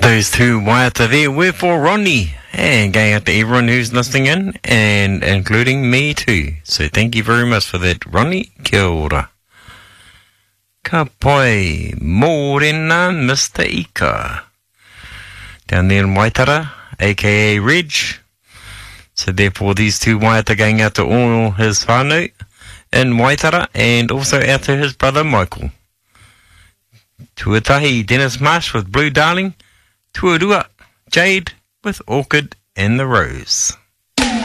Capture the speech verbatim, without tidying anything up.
Those two waiata there were for Ronnie, and going out to everyone who's listening in, and including me too. So thank you very much for that, Ronnie. Kia ora. Ka pai, mōrena Mister Ika. Down there in Waitara, aka Reg. So therefore these two waiata going out to all his whānau in Waitara, and also out to his brother Michael. Tuatahi Dennis Marsh with Blue Darling. Tuarua Jade with Orchid and the Rose.